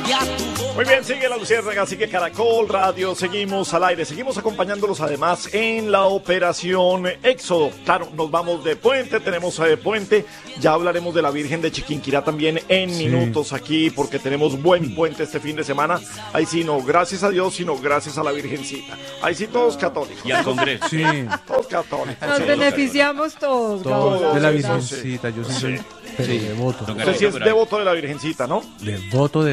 Muy bien, sigue la Luciérnaga, sigue Caracol Radio, seguimos al aire, seguimos acompañándolos además en la operación Éxodo. Claro, nos vamos de puente, tenemos puente, ya hablaremos de la Virgen de Chiquinquirá también en minutos aquí, porque tenemos buen puente este fin de semana. Ahí sí, no, gracias a Dios, sino gracias a la Virgencita. Ahí sí, todos católicos. Y al Congreso. Sí. Todos católicos. Nos beneficiamos todos. Todos de la sí, Virgencita, yo soy devoto. Usted sí es devoto de la Virgencita, ¿no? Devoto.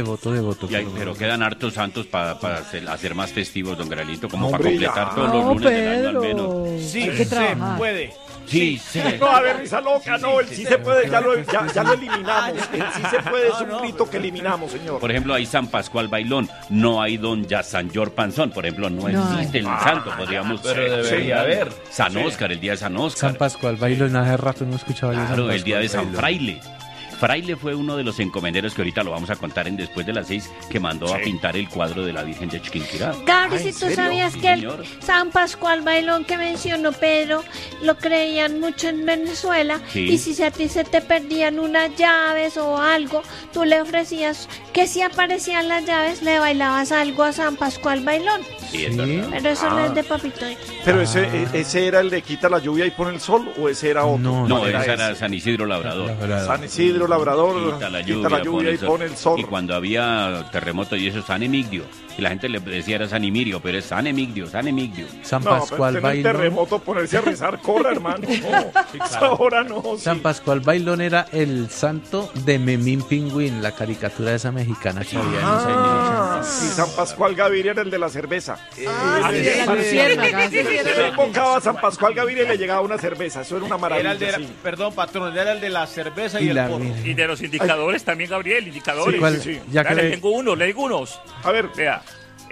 Pero quedan hartos santos para hacer más festivos, don Gralito, como para Hombre, completar ya. todos los lunes del año al menos. Sí, hay que trabajar. puede. Sí. No, a ver, risa loca, no, el sí se puede, ya lo eliminamos. El sí se puede es un grito que eliminamos, señor. Por ejemplo, hay San Pascual Bailón, no hay don ya San Yor Panzón, por ejemplo, no existe el santo, podríamos. Pero debería haber. San Óscar, el día de San Óscar. San Pascual Bailón, hace rato no escuchaba yo San Claro, el Pascual día de San Bailón. Fraile. Fraile fue uno de los encomenderos que ahorita lo vamos a contar en Después de las 6, que mandó a pintar el cuadro de la Virgen de Chiquinquirá. Gabri, ¿en si tú serio? sabías Sí, que el señor. San Pascual Bailón que mencionó Pedro lo creían mucho en Venezuela, Sí. y si a ti se te perdían unas llaves o algo, tú le ofrecías que si aparecían las llaves le bailabas algo a San Pascual Bailón. Sí, es verdad. Pero eso no es de Papito. Pero ese era el de quita la lluvia y pone el sol, o ese era otro. No, No, ¿Cuál ese era ese? San Isidro Labrador. San Isidro Labrador, Quita la quita la lluvia y pone el sol. Y cuando había terremoto y eso, San Emigdio. Y la gente le decía era San Emirio, pero es San Emigdio, San Emigdio. San No, Pascual pero tener Bailón. terremoto, ponerse a rezar, corra, hermano. No, ahora no. Sí. San Pascual Bailón era el santo de Memín Pingüín, la caricatura esa mexicana que había en los años Y San Pascual Gaviria era el de la cerveza. Sí, de la Luciérnaga. ese sí era Se la- invocaba a San Pascual Gaviria y le llegaba una cerveza. Eso era una maravilla. Era el de, sí. perdón, patrón, era el de la cerveza y, Y el la porro. Virgen. Y de los indicadores también, Gabriel, indicadores. Sí, ¿Cuál? sí, sí. Ya que Vea, le le- digo unos. A ver, Vea,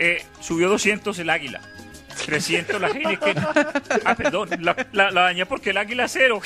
subió 200 el águila. 300 la Heineken. Ah, perdón, la dañé porque el águila cero.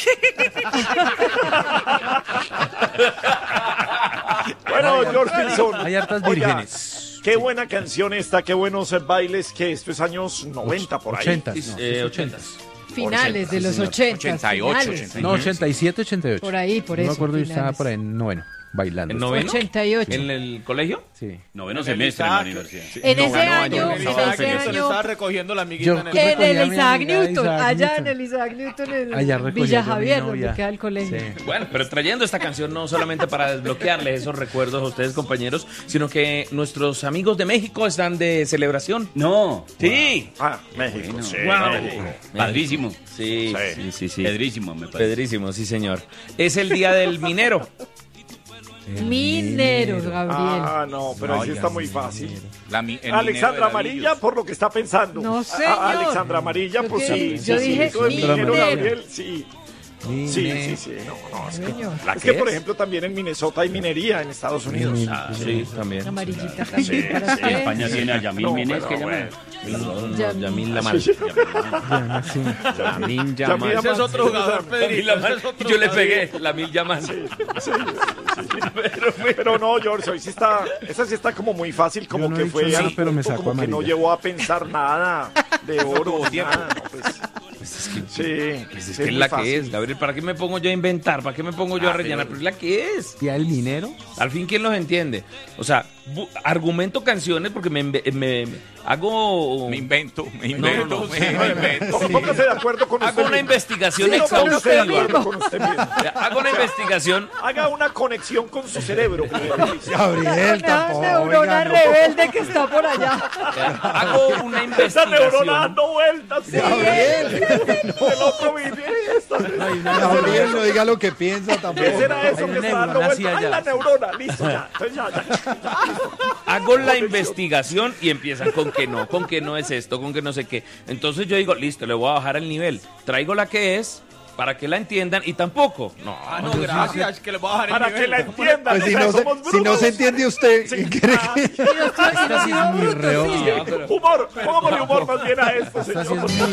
bueno, George Wilson. Hay hartas Oiga, vírgenes. qué buena canción esta, qué buenos bailes, que esto es años 90 por ahí. 80. 80. Finales de los 80. 88, No, 87, 88. Por ahí, por No eso. me acuerdo, yo estaba finales. por ahí en noveno, bailando. ¿En noveno? 88. ¿En el colegio? Sí. Noveno semestre en la universidad. En ese Noveno año, En en Isaac ese Newton año, estaba recogiendo la amiguita Yo- en el... en recogí a el mi Isaac amiga Newton, Isaac allá Newton. en el Isaac Newton, en Allá recogí Villa yo a mi Javier, novia. donde queda el colegio. Sí. Bueno, pero trayendo esta canción no solamente para desbloquearles esos recuerdos a ustedes, compañeros, sino que nuestros amigos de México están de celebración. No. Sí. Ah, México. Sí, Wow. México. Padrísimo. Sí, Sí. sí. Pedrísimo, me parece. Pedrísimo, sí, señor. Es el día del minero. Minero, Gabriel. Ah, no, pero ahí sí está muy fácil. El Alexandra Amarilla, por lo que está pensando. No, señor. Alexandra Amarilla, Yo pues que- sí. yo sí, dije eso es minero, minero. Gabriel, sí. Sí. No, es que, Señor. es que, por ejemplo, también en Minnesota hay minería en Estados Unidos. Sí, también. Amarillita también para En usted. España tiene a Yamil No, Menes, pero que llama. No, Yamil. Yamil Lamal. Lamin Yamal. Ese Ese es otro jugador, Yamil Lamal. Y yo le pegué, la Mil Yamal. Pero no, George, hoy sí está, esa sí está como muy fácil, como Yo no que he fue dicho nada, al pero me punto, sacó como que no amarilla. llevó a pensar nada de oro, nada, no, pues, sí, Pues sí, es que es muy la fácil. que es, Gabriel. ¿Para qué me pongo yo a inventar? ¿Para qué me pongo yo a rellenar? Pero es la que es. ¿Tía el minero? Al fin, ¿quién los entiende? O sea, argumento canciones porque me hago... Me invento. Póngase de acuerdo con usted Hago una mismo. investigación Sí, no, póngase de exhaustiva. acuerdo con usted mismo. Hago una investigación. Haga una conexión con su cerebro. Gabriel, Una neurona rebelde que está por allá. Hago una Esa investigación. neurona dando vueltas. Sí, el otro video. Gabriel, no diga lo que piensa ¿Qué tampoco. será eso Hay que una está dando neurona vueltas? así Ay, allá. la neurona. Listo, ya. Entonces ya. Hago la investigación y empiezan con que no es esto, con que no sé qué. Entonces yo digo, listo, le voy a bajar el nivel. Traigo la que es para que la entiendan y tampoco. No, No, gracias, que le voy a bajar el Para nivel. que la entiendan. Pues si o sea, no, somos si no brutos. se entiende usted, ¿qué quiere que- Esta sí es muy reo. Humor, pongámosle humor más bien a esto, Esta sí señor. es muy